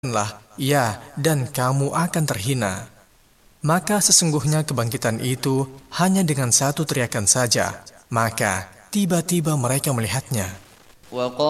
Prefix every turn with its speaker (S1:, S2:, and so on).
S1: ya, dan kamu akan terhina. Maka sesungguhnya kebangkitan itu hanya dengan satu teriakan saja, maka tiba-tiba mereka melihatnya.